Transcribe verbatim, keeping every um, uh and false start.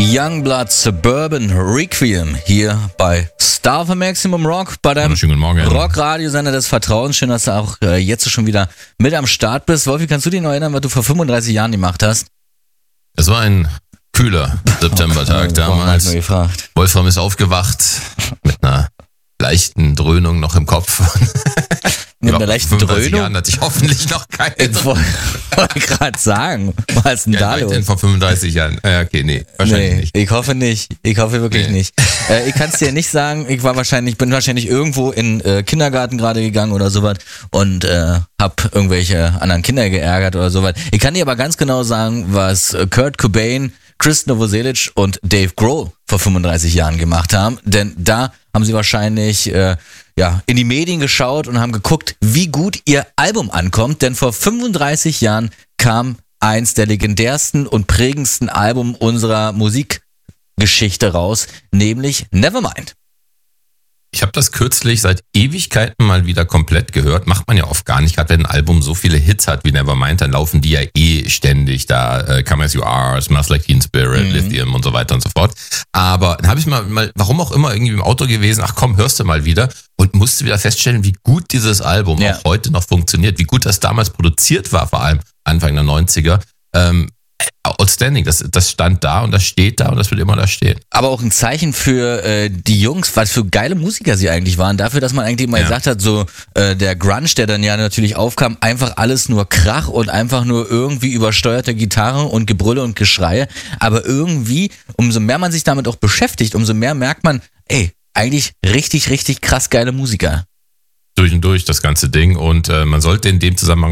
Youngblood Suburban Requiem hier bei Star für Maximum Rock, bei deinem Rockradiosender des Vertrauens. Schön, dass du auch äh, jetzt schon wieder mit am Start bist. Wolfi, kannst du dich noch erinnern, was du vor fünfunddreißig Jahren gemacht hast? Es war ein kühler Septembertag damals. Nur gefragt. Wolfram ist aufgewacht mit einer leichten Dröhnung noch im Kopf. Mit einer leichten Dröhnung? Jahren hatte ich hoffentlich noch keine. Ich wollte gerade sagen, was ist denn ja, da los? Denn vor fünfunddreißig Jahren. Äh, okay, nee, wahrscheinlich nee, nicht. Ich hoffe nicht. Ich hoffe wirklich nee. nicht. Äh, ich kann es dir nicht sagen. Ich war wahrscheinlich, bin wahrscheinlich irgendwo in äh, Kindergarten gerade gegangen oder sowas und äh, hab irgendwelche anderen Kinder geärgert oder sowas. Ich kann dir aber ganz genau sagen, was Kurt Cobain, Chris Novoselic und Dave Grohl vor fünfunddreißig Jahren gemacht haben, denn da haben sie wahrscheinlich äh, ja in die Medien geschaut und haben geguckt, wie gut ihr Album ankommt, denn vor fünfunddreißig Jahren kam eins der legendärsten und prägendsten Alben unserer Musikgeschichte raus, nämlich Nevermind. Ich habe das kürzlich seit Ewigkeiten mal wieder komplett gehört. Macht man ja oft gar nicht. Gerade wenn ein Album so viele Hits hat wie Nevermind, dann laufen die ja eh ständig da. Äh, Come As You Are, Smells Like Teen Spirit, mhm. Lithium und so weiter und so fort. Aber dann habe ich mal, mal, warum auch immer, irgendwie im Auto gewesen. Ach komm, hörst du mal wieder. Und musste wieder feststellen, wie gut dieses Album ja. auch heute noch funktioniert. Wie gut das damals produziert war, vor allem Anfang der neunziger. Ähm, outstanding, das, das stand da und das steht da und das wird immer da stehen. Aber auch ein Zeichen für äh, die Jungs, was für geile Musiker sie eigentlich waren. Dafür, dass man eigentlich mal ja. gesagt hat, so äh, der Grunge, der dann ja natürlich aufkam, einfach alles nur Krach und einfach nur irgendwie übersteuerte Gitarre und Gebrülle und Geschreie. Aber irgendwie, umso mehr man sich damit auch beschäftigt, umso mehr merkt man, ey, eigentlich richtig, richtig krass geile Musiker. Durch und durch das ganze Ding und äh, man sollte in dem Zusammenhang